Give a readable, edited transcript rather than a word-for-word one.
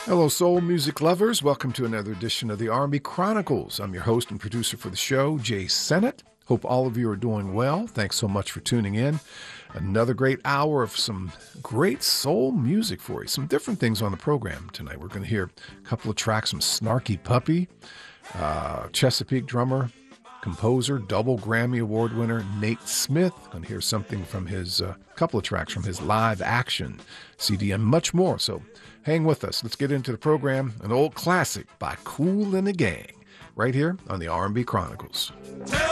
Hello, soul music lovers. Welcome to another edition of the R&B Chronicles. I'm your host and producer for the show, Jay Sennett. Hope all of you are doing well. Thanks so much for tuning in. Another great hour of some great soul music for you. Some different things on the program tonight. We're going to hear a couple of tracks from Snarky Puppy, Chesapeake drummer, composer, double Grammy Award winner Nate Smith. Going to hear something from his, couple of tracks from his live action CD and much more. So hang with us. Let's get into the program. An old classic by Kool and the Gang right here on the R&B Chronicles.